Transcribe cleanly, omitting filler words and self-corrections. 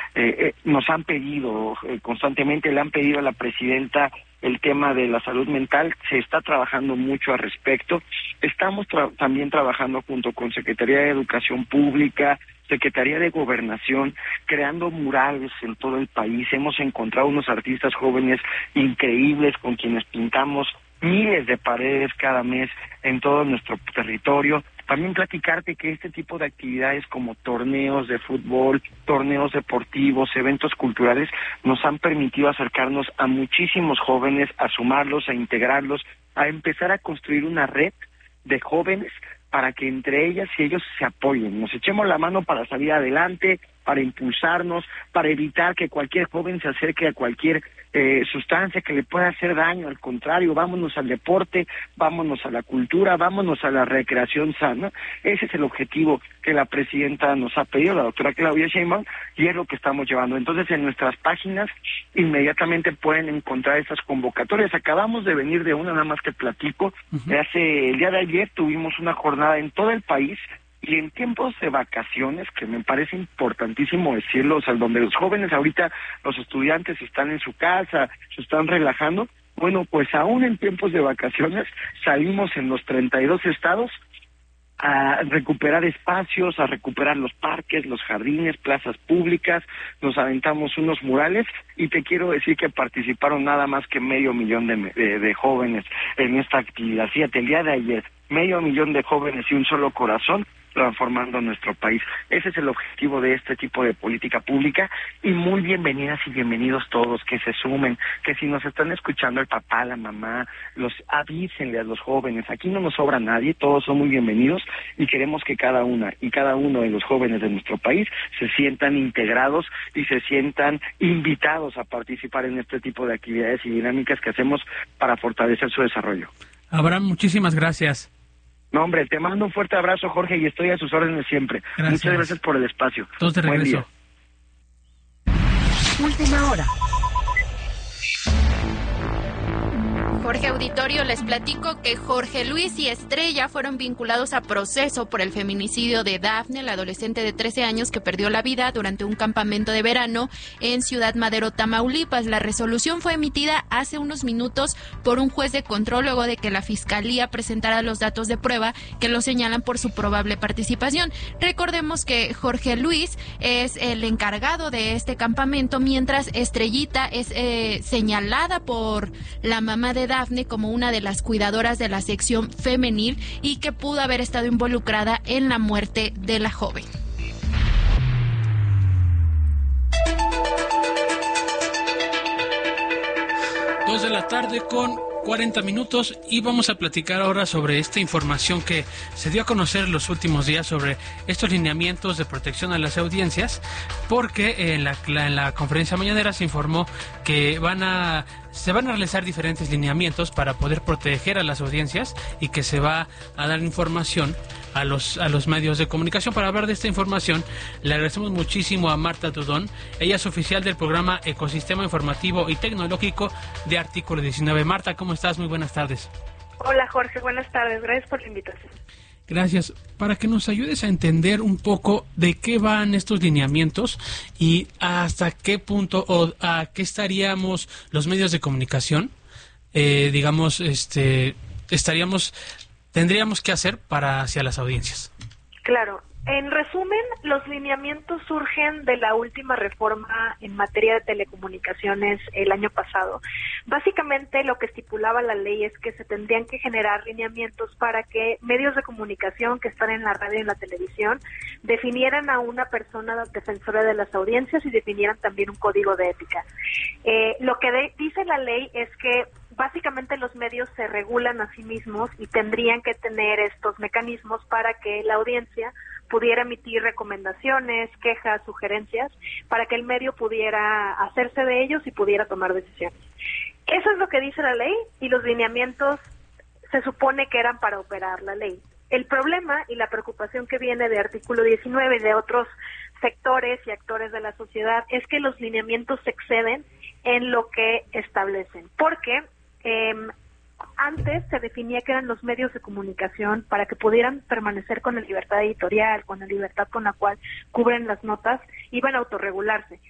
nos han pedido constantemente, le han pedido a la presidenta el tema de la salud mental. Se está trabajando mucho al respecto. Estamos también trabajando junto con Secretaría de Educación Pública, Secretaría de Gobernación, creando murales en todo el país. Hemos encontrado unos artistas jóvenes increíbles con quienes pintamos miles de paredes cada mes en todo nuestro territorio. También platicarte que este tipo de actividades como torneos de fútbol, torneos deportivos, eventos culturales, nos han permitido acercarnos a muchísimos jóvenes, a sumarlos, a integrarlos, a empezar a construir una red de jóvenes para que entre ellas y ellos se apoyen, nos echemos la mano para salir adelante, para impulsarnos, para evitar que cualquier joven se acerque a cualquier sustancia que le pueda hacer daño. Al contrario, vámonos al deporte, vámonos a la cultura, vámonos a la recreación sana. Ese es el objetivo que la presidenta nos ha pedido, la doctora Claudia Sheinbaum, y es lo que estamos llevando. Entonces, en nuestras páginas inmediatamente pueden encontrar esas convocatorias. Acabamos de venir de una, nada más que platico. El día de ayer tuvimos una jornada en todo el país, y en tiempos de vacaciones, que me parece importantísimo decirlo, o sea, donde los jóvenes ahorita, los estudiantes están en su casa, se están relajando, bueno, pues aún en tiempos de vacaciones salimos en los 32 estados a recuperar espacios, a recuperar los parques, los jardines, plazas públicas, nos aventamos unos murales, y te quiero decir que participaron nada más que 500,000 de jóvenes en esta actividad. Fíjate, el día de ayer, 500,000 de jóvenes y un solo corazón transformando nuestro país. Ese es el objetivo de este tipo de política pública, y muy bienvenidas y bienvenidos todos, que se sumen, que si nos están escuchando el papá, la mamá, avísenle a los jóvenes. Aquí no nos sobra nadie, todos son muy bienvenidos, y queremos que cada una y cada uno de los jóvenes de nuestro país se sientan integrados y se sientan invitados a participar en este tipo de actividades y dinámicas que hacemos para fortalecer su desarrollo. Abraham, muchísimas gracias. No, hombre, te mando un fuerte abrazo, Jorge, y estoy a sus órdenes siempre. Gracias. Muchas gracias por el espacio. Todos de regreso. Última hora. Jorge Auditorio, les platico que Jorge Luis y Estrella fueron vinculados a proceso por el feminicidio de Dafne, la adolescente de 13 años que perdió la vida durante un campamento de verano en Ciudad Madero, Tamaulipas. La resolución fue emitida hace unos minutos por un juez de control luego de que la Fiscalía presentara los datos de prueba que lo señalan por su probable participación. Recordemos que Jorge Luis es el encargado de este campamento, mientras Estrellita es señalada por la mamá de Dafne como una de las cuidadoras de la sección femenil y que pudo haber estado involucrada en la muerte de la joven. Dos de la tarde con 40 minutos, y vamos a platicar ahora sobre esta información que se dio a conocer los últimos días sobre estos lineamientos de protección a las audiencias, porque en la conferencia mañanera se informó que se van a realizar diferentes lineamientos para poder proteger a las audiencias, y que se va a dar información a los medios de comunicación. Para hablar de esta información, le agradecemos muchísimo a Marta Dudón. Ella es oficial del programa Ecosistema Informativo y Tecnológico de Artículo 19. Marta, ¿cómo estás? Muy buenas tardes. Hola, Jorge, buenas tardes. Gracias por la invitación. Gracias. Para que nos ayudes a entender un poco de qué van estos lineamientos y hasta qué punto o a qué estaríamos los medios de comunicación, tendríamos que hacer hacia las audiencias. Claro. En resumen, los lineamientos surgen de la última reforma en materia de telecomunicaciones el año pasado. Básicamente, lo que estipulaba la ley es que se tendrían que generar lineamientos para que medios de comunicación que están en la radio y en la televisión definieran a una persona defensora de las audiencias y definieran también un código de ética. Lo que dice la ley es que básicamente los medios se regulan a sí mismos y tendrían que tener estos mecanismos para que la audiencia pudiera emitir recomendaciones, quejas, sugerencias, para que el medio pudiera hacerse de ellos y pudiera tomar decisiones. Eso es lo que dice la ley, y los lineamientos se supone que eran para operar la ley. El problema y la preocupación que viene de Artículo 19 y de otros sectores y actores de la sociedad es que los lineamientos se exceden en lo que establecen, porque antes se definía que eran los medios de comunicación para que pudieran permanecer con la libertad editorial, con la libertad con la cual cubren las notas, iban a autorregularse.